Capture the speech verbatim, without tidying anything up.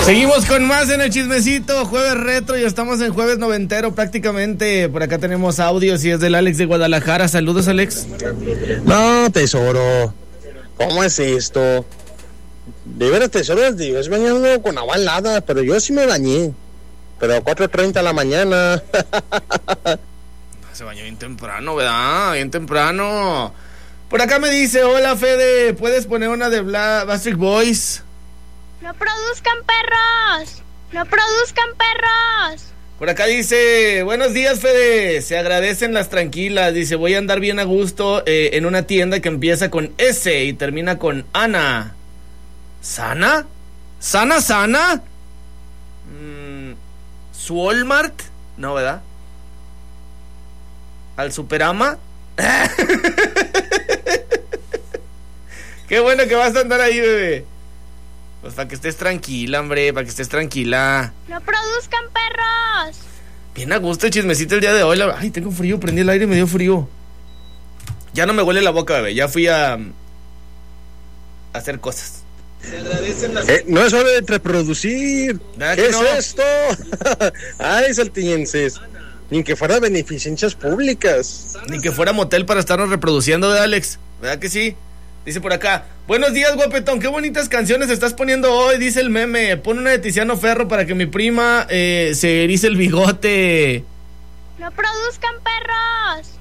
Seguimos con más en el chismecito, jueves retro, y estamos en jueves noventero prácticamente. Por acá tenemos audios y es del Alex de Guadalajara. Saludos, Alex. No, tesoro, ¿cómo es esto? De veras, tesoro, te ibas bañando con agua helada, pero yo sí me bañé. Pero a cuatro treinta de la mañana. Se bañó bien temprano, ¿verdad? Bien temprano. Por acá me dice, hola Fede, ¿puedes poner una de Bla- Backstreet Boys? ¡No produzcan perros! ¡No produzcan perros! Por acá dice, buenos días Fede, se agradecen las tranquilas. Dice, voy a andar bien a gusto eh, en una tienda que empieza con S y termina con Ana. ¿Sana? ¿Sana, sana? Mm, ¿Su Walmart? No, ¿verdad? ¿Al Superama? Qué bueno que vas a andar ahí, bebé. Pues para que estés tranquila, hombre, para que estés tranquila. ¡No produzcan perros! Bien a gusto el chismecito el día de hoy. La... Ay, tengo frío, prendí el aire y me dio frío. Ya no me huele la boca, bebé. Ya fui a, a hacer cosas. Eh, no es hora de reproducir. ¿Qué es no? esto? Ay, saltillenses. Ni que fuera beneficencias públicas. Ni que fuera motel para estarnos reproduciendo, ¿verdad, Alex? ¿Verdad que sí? Dice por acá, buenos días, guapetón, qué bonitas canciones estás poniendo hoy, dice el meme. Pon una de Tiziano Ferro para que mi prima eh, se erice el bigote. ¡No produzcan perros!